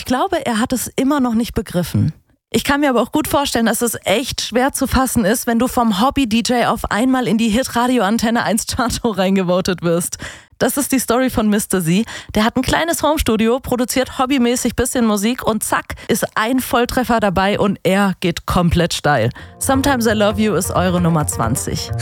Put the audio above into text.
glaube, er hat es immer noch nicht begriffen. Ich kann mir aber auch gut vorstellen, dass es echt schwer zu fassen ist, wenn du vom Hobby-DJ auf einmal in die Hit-Radio-Antenne 1 Chartshow reingevotet wirst. Das ist die Story von Mr. Z. Der hat ein kleines Homestudio, produziert hobbymäßig bisschen Musik und zack, ist ein Volltreffer dabei und er geht komplett steil. Sometimes I Love You ist eure Nummer 20.